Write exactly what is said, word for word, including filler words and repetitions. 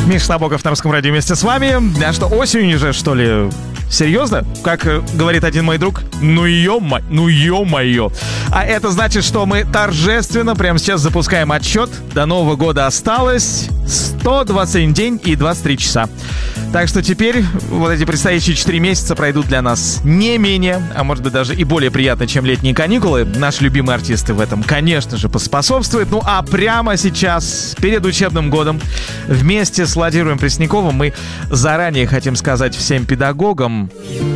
Миша Набоков на Русском радио вместе с вами. А что, осенью же, что ли? Серьезно? Как э, говорит один мой друг, ну ё-мо, ну ё-моё. А это значит, что мы торжественно прямо сейчас запускаем отсчет. До Нового года осталось сто двадцать один день и двадцать три часа. Так что теперь вот эти предстоящие четыре месяца пройдут для нас не менее, а может быть даже и более приятно, чем летние каникулы. Наши любимые артисты в этом, конечно же, поспособствуют. Ну а прямо сейчас, перед учебным годом, вместе с Владимиром Пресняковым мы заранее хотим сказать всем педагогам: